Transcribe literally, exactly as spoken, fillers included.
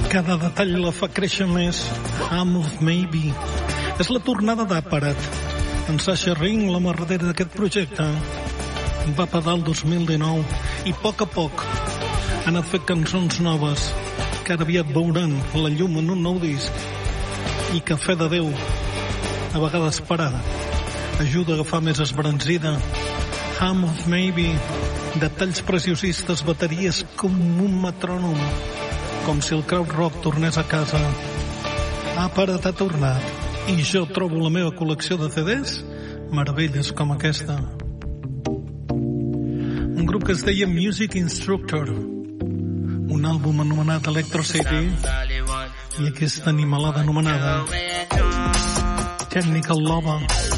Cada detall la fa créixer més. Arm of Maybe. És la tornada d'Apparat. En Sasha Ring, la mà darrere d'aquest projecte, va pedar el dos mil dinou i a poc a poc ha anat fent cançons noves que ara aviat veuran la llum en un nou disc i que, fe de Déu, a vegades parar ajuda a agafar més esbranzida. Arm of Maybe, detalls preciosistes, bateries com un metrònom, com si el crowd rock tornés a casa. Apparat ha tornat i jo trobo la meva col·lecció de C Ds meravelles com aquesta. Un grup que es deia Music Instructor, un àlbum anomenat Electro City i aquesta animalada anomenada Technical Lover.